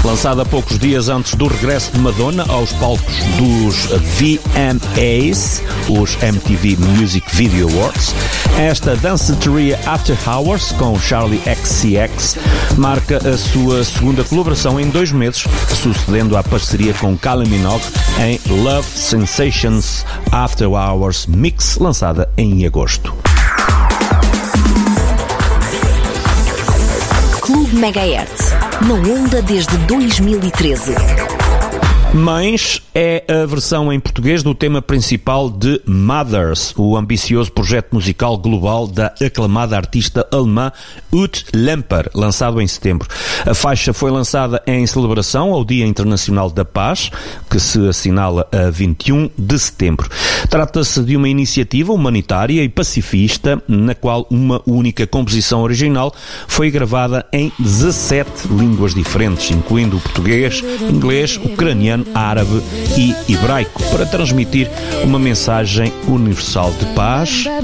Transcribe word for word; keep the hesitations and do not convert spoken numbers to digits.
Lançada poucos dias antes do regresso de Madonna aos palcos dos V M As, os M T V Music Video Awards, esta Danceteria After Hours com Charli X C X marca a sua segunda colaboração em dois meses, sucedendo à parceria com Kylie Minogue em Love Sensations After Hours Mix, lançada em agosto. Clube Megahertz, na onda desde dois mil e treze. Mães é a versão em português do tema principal de Mothers, o ambicioso projeto musical global da aclamada artista alemã Ute Lemper, lançado em setembro. A faixa foi lançada em celebração ao Dia Internacional da Paz, que se assinala a vinte e um de setembro. Trata-se de uma iniciativa humanitária e pacifista, na qual uma única composição original foi gravada em dezassete línguas diferentes, incluindo o português, inglês, ucraniano, árabe e hebraico, para transmitir uma mensagem universal de paz,